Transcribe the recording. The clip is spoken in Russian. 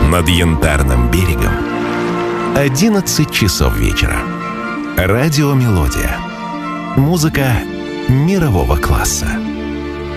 над Янтарным берегом. 11 часов вечера. Радиомелодия. Музыка мирового класса.